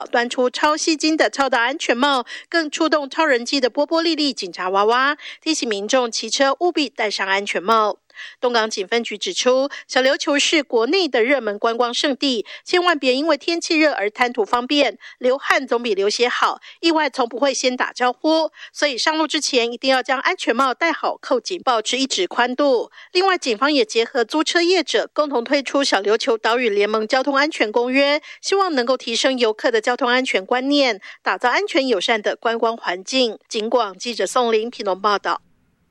端出超吸睛的超大安全帽，更出动超人气的波波莉莉警察娃娃，提醒民众骑车务必戴上安全帽。东港警分局指出，小琉球是国内的热门观光胜地，千万别因为天气热而贪图方便，流汗总比流血好，意外从不会先打招呼，所以上路之前一定要将安全帽戴好扣紧，保持一指宽度。另外，警方也结合租车业者，共同推出小琉球岛屿联盟交通安全公约，希望能够提升游客的交通安全观念，打造安全友善的观光环境。警广记者宋玲屏东报道。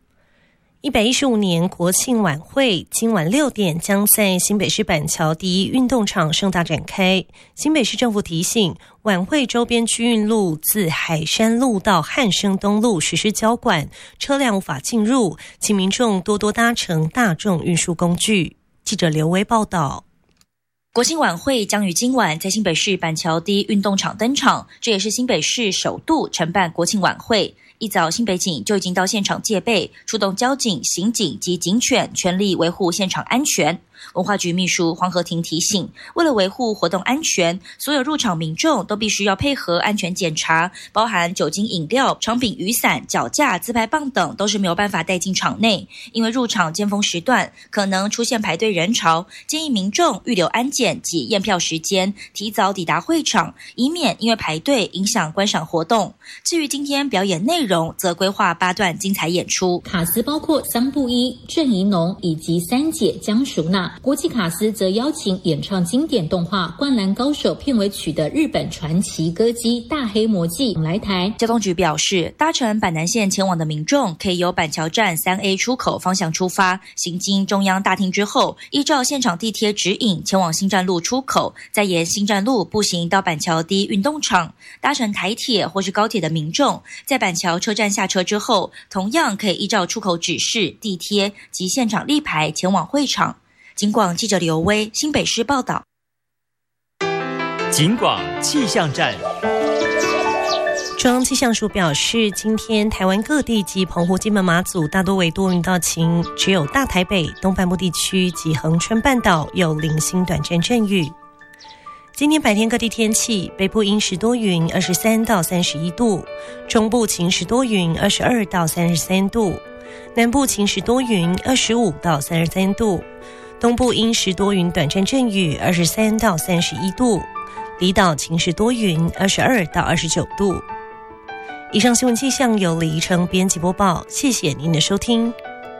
115年国庆晚会今晚6点将在新北市板桥第一运动场盛大展开。新北市政府提醒，晚会周边区运路自海山路到汉生东路实施交管，车辆无法进入，请民众多多搭乘大众运输工具。记者刘威报道。 国庆晚会将于今晚在新北市板桥第一运动场登场，这也是新北市首度承办国庆晚会。一早，新北警就已经到现场戒备，出动交警、刑警及警犬，全力维护现场安全。文化局秘书黄和婷提醒，为了维护活动安全，所有入场民众都必须要配合安全检查，包含酒精饮料、长柄雨伞、脚架、自拍棒等都是没有办法带进场内。因为入场尖峰时段可能出现排队人潮，建议民众预留安检及验票时间，提早抵达会场，以免因为排队影响观赏活动。至于今天表演内容，则规划8段精彩演出， 卡司包括桑布伊、郑怡农以及三姐江淑娜。国际卡司则邀请演唱经典动画《灌篮高手》片尾曲的日本传奇歌姬大黑魔纪来台。 交通局表示，搭乘板南线前往的民众可以由板桥站 3A 出口方向出发，行经中央大厅之后，依照现场地贴指引前往新站路出口，再沿新站路步行到板桥第一运动场。搭乘台铁或是高铁的民众，在板桥车站下车之后，同样可以依照出口指示、地贴及现场立牌前往会场。警广记者刘威新北市报道。 警广气象站。 中央气象署表示，今天台湾各地及澎湖、金门、马祖大多为多云到晴，只有大台北、东半部地区及恒春半岛有零星短暂阵雨。今天白天各地天气，北部阴时多云，23到31度；中部晴时多云，22到33度；南部晴时多云，25到33度；东部阴时多云，短暂阵雨，23到31度；离岛晴时多云，22到29度。以上新闻气象由李怡成编辑播报，谢谢您的收听。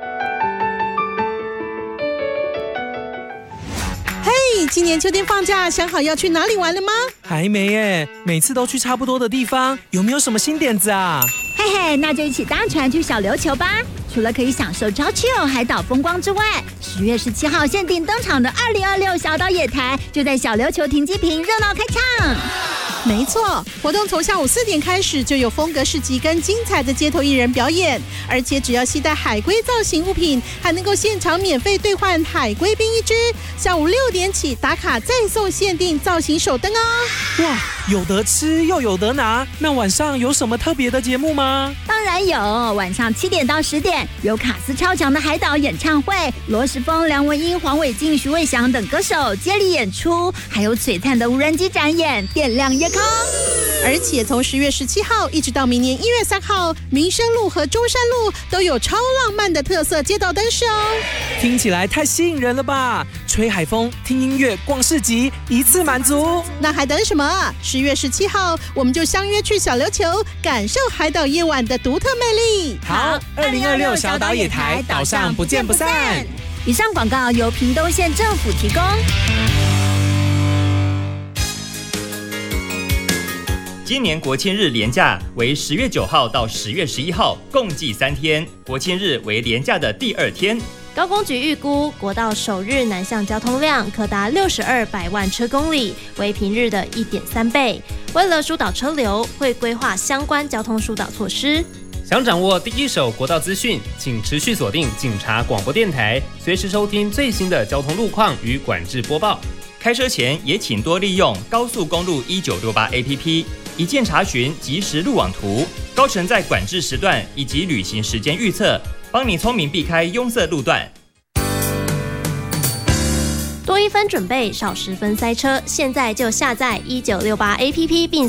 今年秋天放假，想好要去哪里玩了吗？ 还没耶，每次都去差不多的地方，有没有什么新点子啊？ 嘿嘿，那就一起搭船去小琉球吧。除了可以享受超 chill 海岛风光之外，10月17号限定登场的2026小岛野台就在小琉球停机坪热闹开唱。 没错，活动从下午4点开始，就有风格市集跟精彩的街头艺人表演，而且只要携带海龟造型物品，还能够现场免费兑换海龟冰1只。下午6点起打卡再送限定造型手灯哦！ 哇，有得吃又有得拿，那晚上有什么特别的节目吗？ 当然有，晚上7点到10点有卡司超强的海岛演唱会，罗时丰、梁文音、黄伟晋、徐伟翔等歌手接力演出，还有璀璨的无人机展演，点亮夜空。 而且从10月17号一直到明年1月3号，民生路和中山路都有超浪漫的特色街道灯饰哦。 听起来太吸引人了吧！吹海风、听音乐、逛市集，一次满足。 那还等什么？10月17号，我们就相约去小琉球，感受海岛夜晚的独特魅力。 好，2026小岛野台，岛上不见不散。 以上广告由屏东县政府提供。 今年国庆日连假为10月9号到10月11号，共计3天。国庆日为连假的第2天。 高工局预估，国道首日南向交通量可达62百万车公里，为平日的1.3倍。为了疏导车流，会规划相关交通疏导措施。 想掌握第一手国道资讯，请持续锁定警察广播电台，随时收听最新的交通路况与管制播报。 开车前也请多利用高速公路1968 APP， 一键查询即时路网图、高乘载管制时段以及旅行时间预测，帮你聪明避开拥塞路段。 多 1分准备少10分塞车，现在就下载1968 APP 并